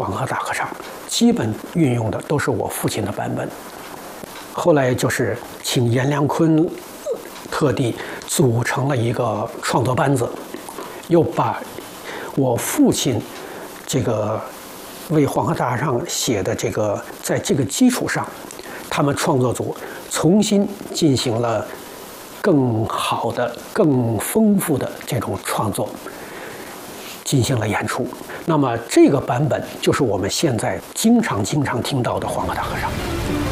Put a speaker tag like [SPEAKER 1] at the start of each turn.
[SPEAKER 1] 黄河大合唱，基本运用的都是我父亲的版本。后来就是请阎良坤特地组成了一个创作班子，又把我父亲这个为黄河大合唱写的这个，在这个基础上，他们创作组重新进行了更好的、更丰富的这种创作，进行了演出。那么这个版本就是我们现在经常听到的黄河大合唱。